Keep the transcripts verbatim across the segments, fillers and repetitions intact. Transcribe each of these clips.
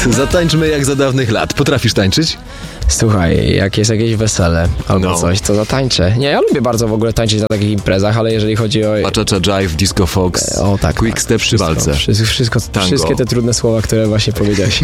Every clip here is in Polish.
Zatańczmy jak za dawnych lat. Potrafisz tańczyć? Słuchaj, jak jest jakieś wesele albo No. coś, to zatańczę. Nie, ja lubię bardzo w ogóle tańczyć na takich imprezach, ale jeżeli chodzi o... Cha-cha jive, disco fox, O tak, quick tak. step przy walce. Wszystko, wszystko, Tango. wszystkie te trudne słowa, które właśnie powiedziałeś.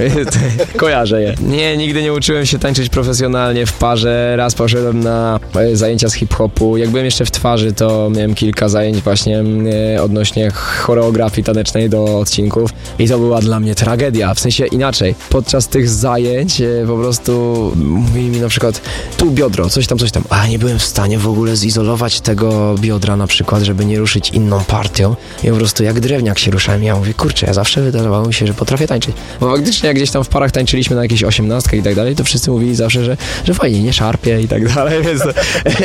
Kojarzę je. Nie, nigdy nie uczyłem się tańczyć profesjonalnie w parze. Raz poszedłem na e, zajęcia z hip-hopu. Jak byłem jeszcze w twarzy, to miałem kilka zajęć właśnie e, odnośnie choreografii tanecznej do odcinków. I to była dla mnie tragedia. W sensie inaczej. Podczas tych zajęć e, po prostu mówili mi na przykład tu biodro, coś tam, coś tam. A nie byłem w stanie w ogóle zizolować tego biodra na przykład, żeby nie ruszyć inną partią. I po prostu jak drewniak się ruszałem. Ja mówię, kurczę, ja zawsze wydawało mi się, że potrafię tańczyć. Bo faktycznie jak gdzieś tam w parach tańczyliśmy na jakieś osiemnastkę i tak dalej, to wszyscy mówili zawsze, że, że fajnie, nie szarpie i tak dalej, więc to...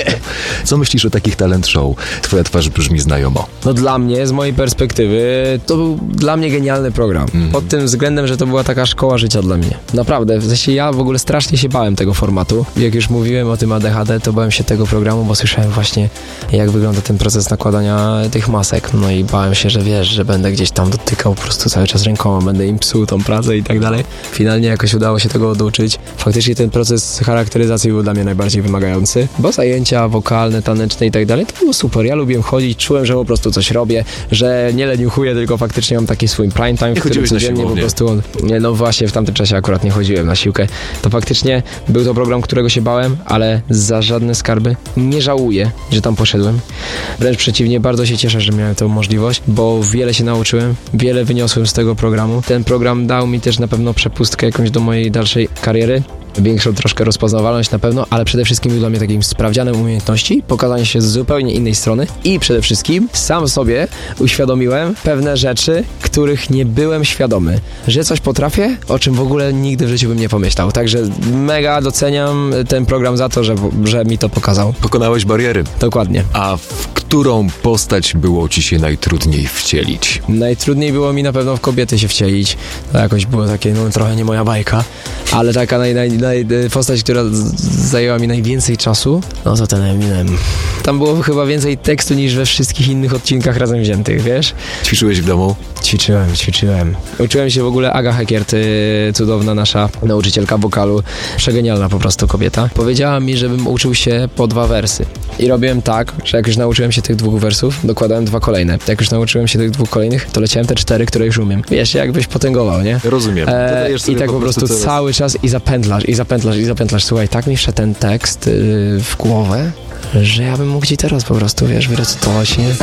Co myślisz o takich talent show? Twoja twarz brzmi znajomo. No dla mnie, z mojej perspektywy, to był dla mnie genialny program. Mm. Pod tym względem, że to była taka szkoła życia dla mnie. Naprawdę, w sensie ja w ogóle strasznie się bałem tego formatu. Jak już mówiłem o tym A D H D, to bałem się tego programu, bo słyszałem właśnie, jak wygląda ten proces nakładania tych masek. No i bałem się, że wiesz, że będę gdzieś tam dotykał po prostu cały czas rękoma, będę im psuł tą pracę i tak dalej. Finalnie jakoś udało się tego oduczyć. Faktycznie ten proces charakteryzacji był dla mnie najbardziej wymagający, bo zajęcia wokalne, taneczne i tak dalej, to było super. Ja lubiłem chodzić, czułem, że po prostu coś robię, że nie leniuchuję, tylko faktycznie mam taki swój prime time, w którym chodziłeś na codziennie po siłownię. prostu on... Nie, no właśnie, w tamtym czasie akurat nie chodziłem na siłkę. To faktycznie był to program, którego się bałem, ale za żadne skarby nie żałuję, że tam poszedłem. Wręcz przeciwnie, bardzo się cieszę, że miałem tę możliwość, bo wiele się nauczyłem, wiele wyniosłem z tego programu. Ten program dał mi też na pewno przepustkę jakąś do mojej dalszej kariery. Większą troszkę rozpoznawalność na pewno, ale przede wszystkim był dla mnie takim sprawdzianem umiejętności, pokazanie się z zupełnie innej strony i przede wszystkim sam sobie uświadomiłem pewne rzeczy, których nie byłem świadomy, że coś potrafię, o czym w ogóle nigdy w życiu bym nie pomyślał. Także mega doceniam ten program za to, że, że mi to pokazał. Pokonałeś bariery. Dokładnie. A w którą postać było ci się najtrudniej wcielić? Najtrudniej było mi na pewno w kobiety się wcielić. To jakoś było takie, no trochę nie moja bajka, ale taka naj, naj, naj, postać, która z- zajęła mi najwięcej czasu, no to ten Eminem. Tam było chyba więcej tekstu niż we wszystkich innych odcinkach razem wziętych, wiesz? Ćwiczyłeś w domu? Ćwiczyłem, ćwiczyłem. Uczyłem się w ogóle Aga Hekiert, y, cudowna nasza nauczycielka wokalu, przegenialna po prostu kobieta. Powiedziała mi, żebym uczył się po dwa wersy. I robiłem tak, że jak już nauczyłem się tych dwóch wersów, dokładałem dwa kolejne. Jak już nauczyłem się tych dwóch kolejnych, to leciałem te cztery, które już umiem. Wiesz, jakbyś potęgował, nie? Rozumiem. E, Dodajesz sobie I tak po prostu coraz- cały czas i zapętlasz, i zapętlasz, i zapętlasz. Słuchaj, tak mi wszedł ten tekst y, w głowę, że ja bym mógł ci teraz po prostu, wiesz, wyrecytować, nie?